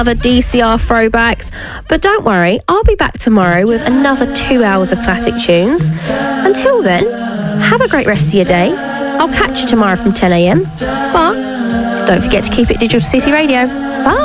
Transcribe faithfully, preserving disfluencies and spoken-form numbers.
other D C R throwbacks. But don't worry, I'll be back tomorrow with another two hours of classic tunes. Until then, have a great rest of your day. I'll catch you tomorrow from ten a.m. But don't forget to keep it Digital City Radio. Bye.